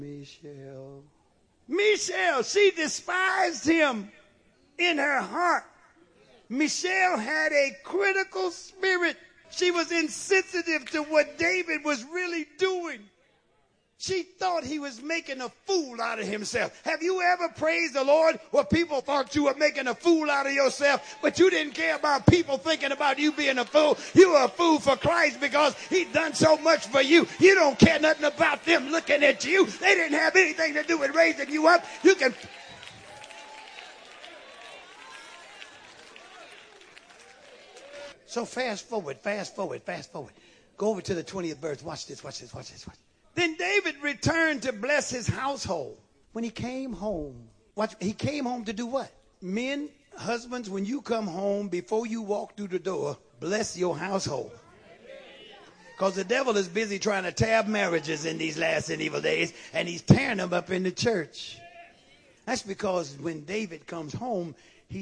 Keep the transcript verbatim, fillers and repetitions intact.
Michelle. Michelle, she despised him in her heart. Michelle had a critical spirit. She was insensitive to what David was really doing. She thought he was making a fool out of himself. Have you ever praised the Lord where people thought you were making a fool out of yourself, but you didn't care about people thinking about you being a fool? You were a fool for Christ because he's done so much for you. You don't care nothing about them looking at you. They didn't have anything to do with raising you up. You can... So fast forward, fast forward, fast forward. Go over to the twentieth verse. Watch this, watch this, watch this, watch this. Then David returned to bless his household. When he came home, watch, he came home to do what? Men, husbands, when you come home, before you walk through the door, bless your household. Because the devil is busy trying to tear up marriages in these last and evil days, and he's tearing them up in the church. That's because when David comes home,